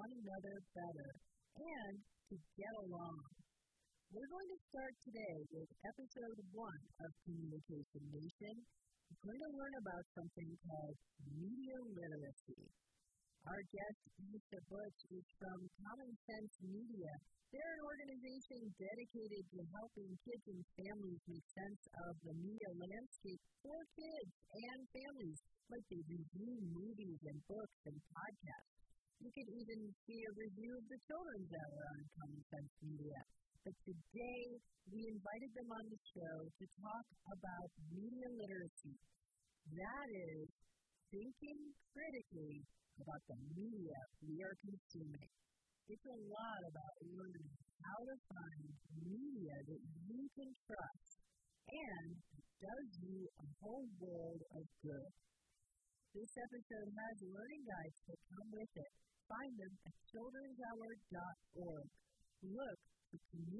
one another better and to get along. We're going to start today with episode 1 of Communication Nation. We're going to learn about something called media literacy. Our guest, Lisa Butch, is from Common Sense Media. They're an organization dedicated to helping kids and families make sense of the media landscape for kids and families, like they review movies and books and podcasts. You can even see a review of the Children's Hour on Common Sense Media. But today, we invited them on the show to talk about media literacy. That is, thinking critically about the media we are consuming. It's a lot about learning how to find media that you can trust and does you a whole world of good. This episode has learning guides that come with it. Find them at childrenshour.org. Look for